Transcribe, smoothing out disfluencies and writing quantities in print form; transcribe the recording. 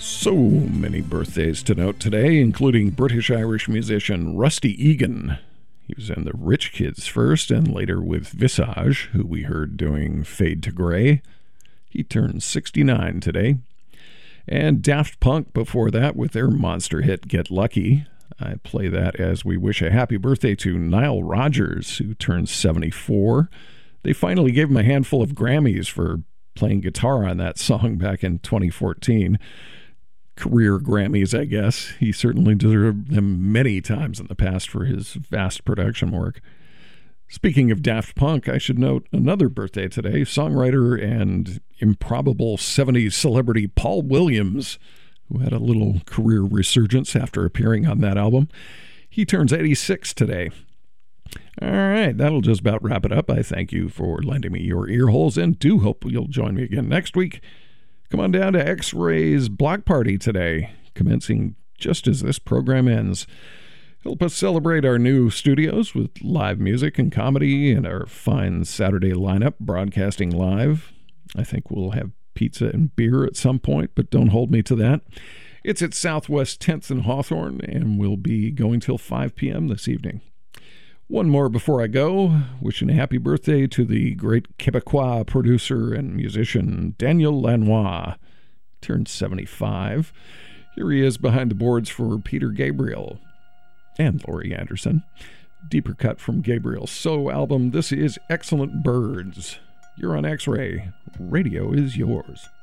So many birthdays to note today, including British-Irish musician Rusty Egan. He was in the Rich Kids first and later with Visage, who we heard doing Fade to Grey. He turned 69 today. And Daft Punk before that with their monster hit Get Lucky. I play that as we wish a happy birthday to Nile Rodgers, who turned 74. They finally gave him a handful of Grammys for playing guitar on that song back in 2014. Career Grammys, I guess. He certainly deserved them many times in the past for his vast production work. Speaking of Daft Punk, I should note another birthday today. Songwriter and improbable 70s celebrity Paul Williams, who had a little career resurgence after appearing on that album. He turns 86 today. All right, that'll just about wrap it up. I thank you for lending me your ear holes and do hope you'll join me again next week. Come on down to X-Ray's Block Party today, commencing just as this program ends. Help us celebrate our new studios with live music and comedy and our fine Saturday lineup broadcasting live. I think we'll have pizza and beer at some point, but don't hold me to that. It's at Southwest 10th and Hawthorne, and we'll be going till 5 p.m. this evening. One more before I go. Wishing a happy birthday to the great Quebecois producer and musician Daniel Lanois. Turned 75. Here he is behind the boards for Peter Gabriel and Laurie Anderson. Deeper cut from Gabriel's So album. This is Excellent Birds. You're on X-Ray. Radio is yours.